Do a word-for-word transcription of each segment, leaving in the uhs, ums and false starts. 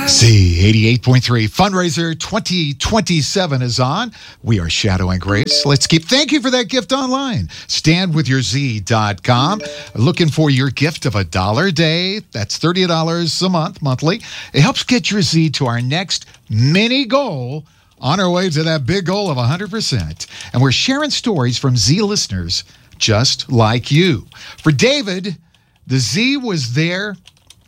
Z eighty-eight point three Fundraiser twenty twenty-seven is on. We are Shadow and Grace. Let's keep. Thank you for that gift online. stand with your z dot com. Looking for your gift of a dollar a day. That's thirty dollars a month, monthly. It helps get your Z to our next mini goal on our way to that big goal of one hundred percent. And we're sharing stories from Z listeners just like you. For David, the Z was there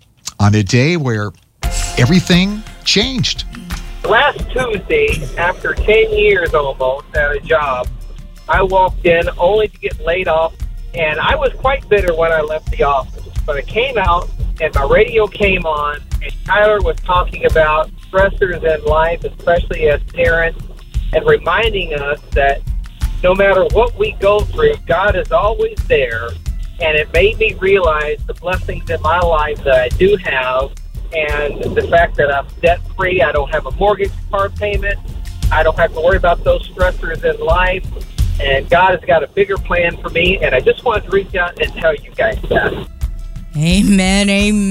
on a day where everything changed. Last Tuesday, after ten years almost at a job, I walked in only to get laid off, and I was quite bitter when I left the office. But I came out, and my radio came on, and Tyler was talking about stressors in life, especially as parents, and reminding us that no matter what we go through, God is always there. And it made me realize the blessings in my life that I do have, and the fact that I'm debt-free. I don't have a mortgage car payment. I don't have to worry about those stressors in life. And God has got a bigger plan for me, and I just wanted to reach out and tell you guys that. Amen,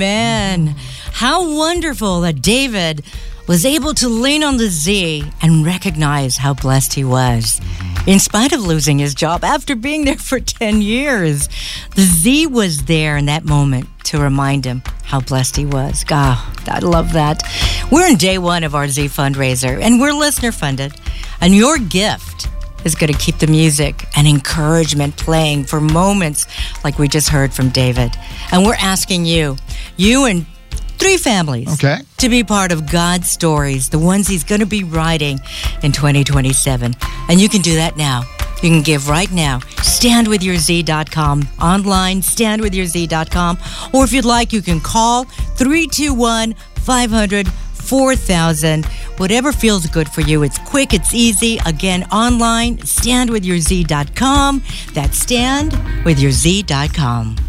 amen. How wonderful that David was able to lean on the Z and recognize how blessed he was. In spite of losing his job after being there for ten years, the Z was there in that moment to remind him how blessed he was. God, I love that. We're in day one of our Z fundraiser, and we're listener funded. And your gift is going to keep the music and encouragement playing for moments like we just heard from David. And we're asking you, you and three families, okay, to be part of God's stories, the ones he's going to be writing in twenty twenty-seven. And you can do that now. You can give right now. stand with your z dot com. Online, stand with your z dot com. Or if you'd like, you can call three two one, five hundred, four thousand. Whatever feels good for you. It's quick, it's easy. Again, online, stand with your z dot com. That's stand with your z dot com.